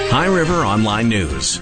High River Online News.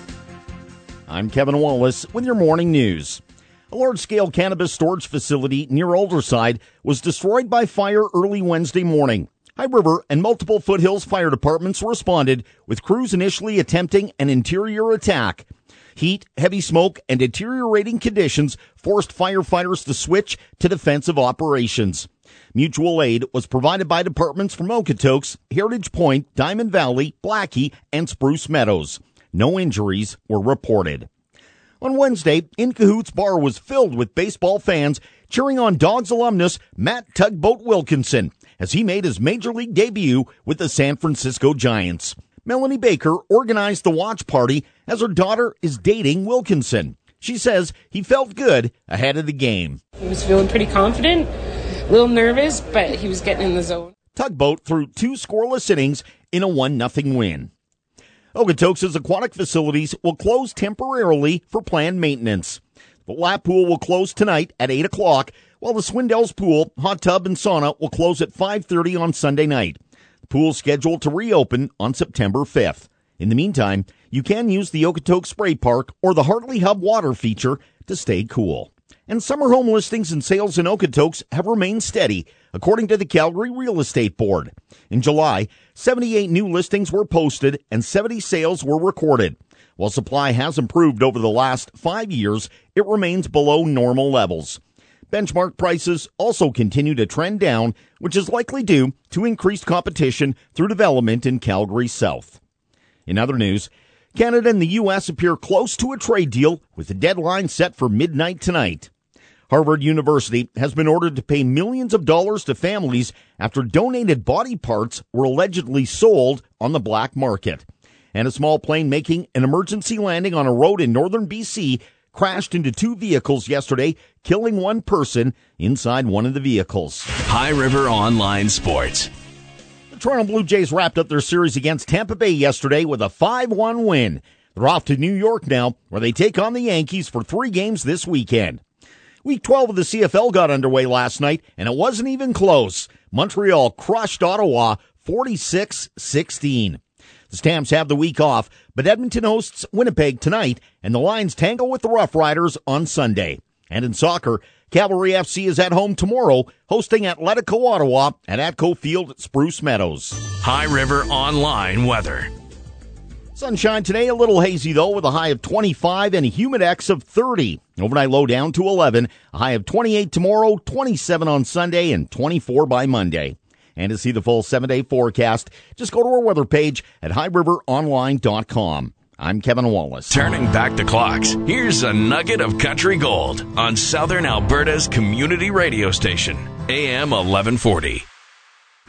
I'm Kevin Wallace with your morning news. A large-scale cannabis storage facility near Alderside was destroyed by fire early Wednesday morning. High River and multiple Foothills fire departments responded, with crews initially attempting an interior attack. Heat, heavy smoke, and deteriorating conditions forced firefighters to switch to defensive operations. Mutual aid was provided by departments from Okotoks, Heritage Point, Diamond Valley, Blackie, and Spruce Meadows. No injuries were reported. On Wednesday, In Cahoots Bar was filled with baseball fans cheering on Dogs alumnus Matt Tugboat Wilkinson as he made his Major League debut with the San Francisco Giants. Melanie Baker organized the watch party as her daughter is dating Wilkinson. She says he felt good ahead of the game. He was feeling pretty confident, a little nervous, but he was getting in the zone. Tugboat threw 2 scoreless innings in a 1-0 win. Okotoks' aquatic facilities will close temporarily for planned maintenance. The lap pool will close tonight at 8 o'clock, while the Swindells pool, hot tub, and sauna will close at 5:30 on Sunday night. The pool is scheduled to reopen on September 5th. In the meantime, you can use the Okotoks Spray Park or the Hartley Hub water feature to stay cool. And summer home listings and sales in Okotoks have remained steady, according to the Calgary Real Estate Board. In July, 78 new listings were posted and 70 sales were recorded. While supply has improved over the last 5 years, it remains below normal levels. Benchmark prices also continue to trend down, which is likely due to increased competition through development in Calgary South. In other news, Canada and the U.S. appear close to a trade deal with the deadline set for midnight tonight. Harvard University has been ordered to pay millions of dollars to families after donated body parts were allegedly sold on the black market. And a small plane making an emergency landing on a road in northern BC crashed into 2 vehicles yesterday, killing 1 person inside one of the vehicles. High River Online Sports. The Toronto Blue Jays wrapped up their series against Tampa Bay yesterday with a 5-1 win. They're off to New York now, where they take on the Yankees for 3 games this weekend. Week 12 of the CFL got underway last night, and it wasn't even close. Montreal crushed Ottawa 46-16. The Stamps have the week off, but Edmonton hosts Winnipeg tonight, and the Lions tangle with the Rough Riders on Sunday. And in soccer, Cavalry FC is at home tomorrow, hosting Atletico Ottawa at Atco Field at Spruce Meadows. High River Online weather. Sunshine today, a little hazy though, with a high of 25 and a humidex of 30. Overnight low down to 11, a high of 28 tomorrow, 27 on Sunday, and 24 by Monday. And to see the full 7-day forecast, just go to our weather page at highriveronline.com. I'm Kevin Wallace. Turning back the clocks, here's a nugget of country gold on Southern Alberta's community radio station, AM 1140.